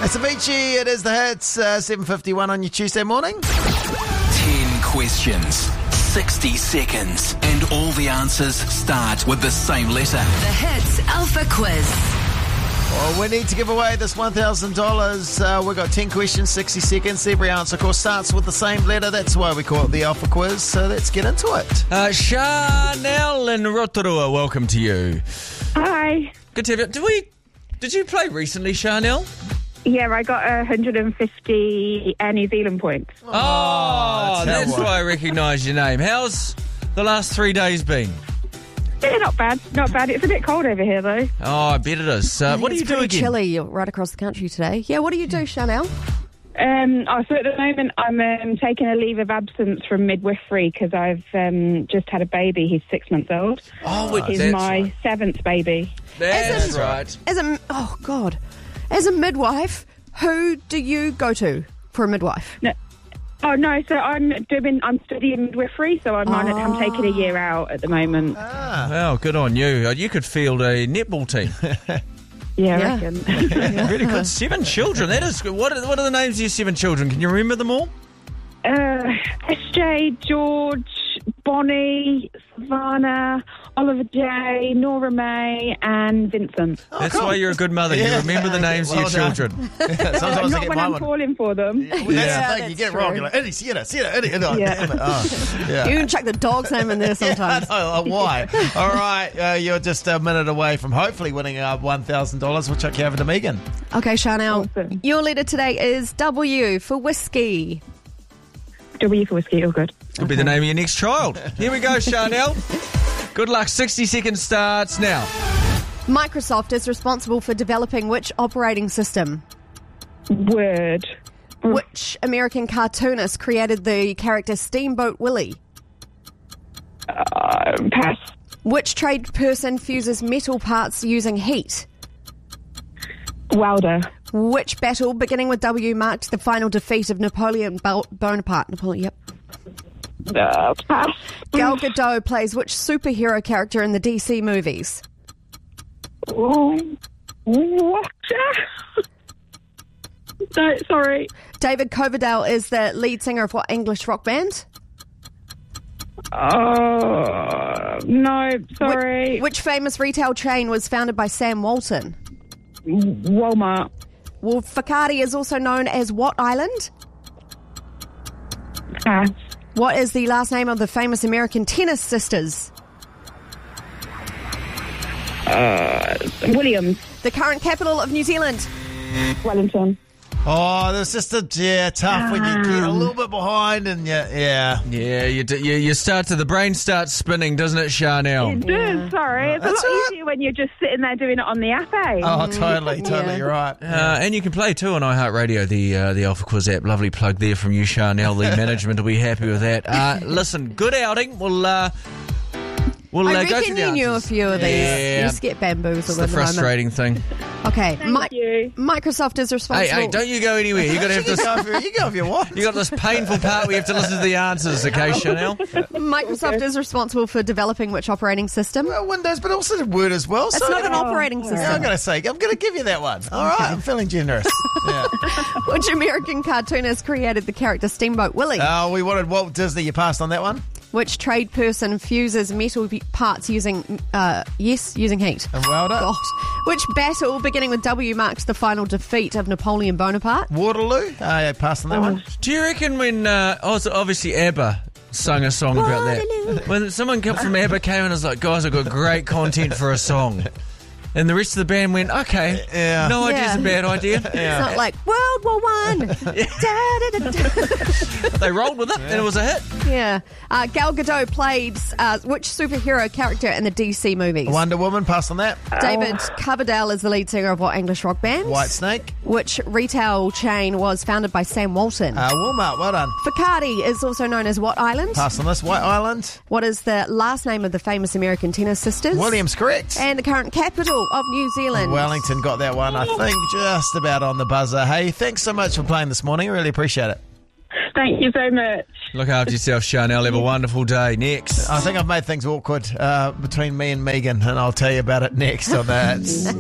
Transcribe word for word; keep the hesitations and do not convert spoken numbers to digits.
It's Avicii, it is the hits, uh, seven fifty-one on your Tuesday morning. Ten questions, sixty seconds, and all the answers start with the same letter. The Hits Alpha Quiz. Well, we need to give away this one thousand dollars. Uh, we've got ten questions, sixty seconds. Every answer, of course, starts with the same letter. That's why we call it the Alpha Quiz. So let's get into it. Uh, Chanel in Rotorua, welcome to you. Hi. Good to have you. Did we? Did you play recently, Chanel? Yeah, I got one hundred fifty uh, New Zealand points. Oh, that's that's, how why I recognise your name. How's the last three days been? Yeah, not bad, not bad. It's a bit cold over here, though. Oh, I bet it is. Uh, what do It's you do pretty again? chilly right across the country today. Yeah, what do you do, Chanel? Um, oh, so at the moment, I'm um, taking a leave of absence from midwifery because I've um, just had a baby. He's six months old. Oh, wait, He's that's my right. seventh baby. That's As in- right. As a oh god, as a midwife, who do you go to for a midwife? No, oh no, so I'm doing, I'm studying midwifery, so I'm on it. I'm taking a year out at the moment. Ah. Well, good on you. Uh, You could field a netball team. Yeah, Yeah. I reckon. Really good. Seven children. That is good. What are, what are the names of your seven children? Can you remember them all? Uh, S J, George, Bonnie, Savannah, Oliver J, Nora May, and Vincent. That's cool. why you're a good mother. Yeah. You remember the names Well of your done. children. Sometimes I Not get when my I'm one. calling for them. Well, that's Yeah, the thing, you that's get it wrong. true. You're like, Eddie, Sienna, Sienna, Eddie, Eddie. Oh, Yeah. damn it. Oh, yeah. You can chuck the dog's name in there sometimes. I know, uh, why? All right, uh, you're just a minute away from hopefully winning uh, one thousand dollars. We'll chuck you over to Megan. Okay, Chanel, Awesome. your letter today is W for whiskey. W for whiskey, all good. Could be the name of your next child. Here we go, Chanel. Good luck. sixty seconds starts now. Microsoft is responsible for developing which operating system? Word. Which American cartoonist created the character Steamboat Willie? Uh, pass. Which trade person fuses metal parts using heat? Welder. Which battle beginning with W marked the final defeat of Napoleon Bo- Bonaparte? Napoleon, yep. Uh, pass. Gal Gadot plays which superhero character in the D C movies? Oh, what? No, sorry. David Coverdale is the lead singer of what English rock band? Uh, no, sorry. Which, which famous retail chain was founded by Sam Walton? Walmart. Well, Fakati is also known as what island? Pass. What is the last name of the famous American tennis sisters? Uh, Williams. The current capital of New Zealand? Wellington. Oh, there's just a yeah, tough when you get a little bit behind and yeah, yeah. Yeah, you, d- you you start to the brain starts spinning, doesn't it, Chanel? It does, sorry. It's That's a lot all right. easier when you're just sitting there doing it on the app, eh? Oh, totally, totally. Yeah. You're right. Uh, and you can play too on iHeartRadio, the uh, the Alpha Quiz app. Lovely plug there from you, Chanel. The management will be happy with that. Uh, listen, good outing. We'll uh, we'll I uh, go reckon through the you knew a answers. few of these. Yeah. You just get bamboozled It's at the the moment. frustrating thing. Okay, Thank you. Microsoft is Hey, responsible. hey, don't you go anywhere. You got to have You this. go if you, you go if you want. You got this painful part where you have to listen to the answers. Okay, Chanel. Microsoft is responsible for developing which operating system? Well, Windows, but also the Word as well. It's so not an Oh, operating Yeah, I'm system. going to say, I'm going to give you that one. All right, I'm feeling generous. Yeah. Which American cartoonist created the character Steamboat Willie? Oh, we wanted Walt Disney. You passed on that one. Which trade person fuses metal p- parts using, uh, yes, using heat? And welder. God. Which battle beginning with W marked the final defeat of Napoleon Bonaparte? Waterloo. Oh, yeah, passed on that one. Do you reckon when uh, also obviously ABBA sung a song about Waterloo. that? When someone come from ABBA came and was like, guys, I've got great content for a song. And the rest of the band went, okay, Yeah. no idea's Yeah. a bad idea. It's not like World War One. Da, da, da, da. They rolled with it and it was a hit. Yeah. Uh, Gal Gadot played uh, which superhero character in the D C movies? Wonder Woman. Passed on that. David Coverdale is the lead singer of what English rock band? White Snake. Which retail chain was founded by Sam Walton? Uh, Walmart. Well done. Fakati is also known as what island? Passed on this. White Island. What is the last name of the famous American tennis sisters? Williams. Correct. And the current capital of New Zealand. Wellington got that one, I think, just about on the buzzer. Hey, thanks so much for playing this morning. I really appreciate it. Thank you so much. Look after yourself, Chanel. Have a wonderful day. Next. I think I've made things awkward uh, between me and Megan, and I'll tell you about it next on that.